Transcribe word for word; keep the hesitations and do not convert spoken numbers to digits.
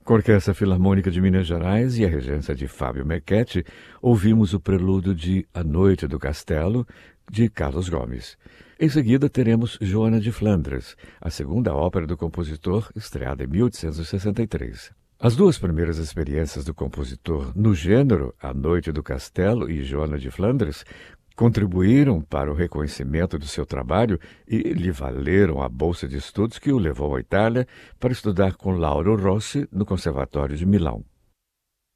Com a Orquestra Filarmônica de Minas Gerais e a regência de Fábio Mecchetti, ouvimos o prelúdio de A Noite do Castelo, de Carlos Gomes. Em seguida, teremos Joana de Flandres, a segunda ópera do compositor, estreada em mil oitocentos e sessenta e três. As duas primeiras experiências do compositor no gênero, A Noite do Castelo e Joana de Flandres, contribuíram para o reconhecimento do seu trabalho e lhe valeram a bolsa de estudos que o levou à Itália para estudar com Lauro Rossi no Conservatório de Milão.